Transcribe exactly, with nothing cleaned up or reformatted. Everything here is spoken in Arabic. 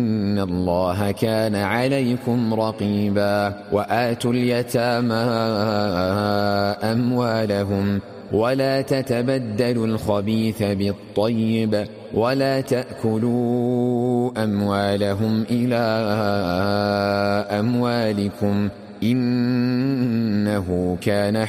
إن الله كان عليكم رقيبا وآتوا اليتامى أموالهم ولا تتبدلوا الخبيث بالطيب ولا تأكلوا أموالهم إلى أموالكم إنه كان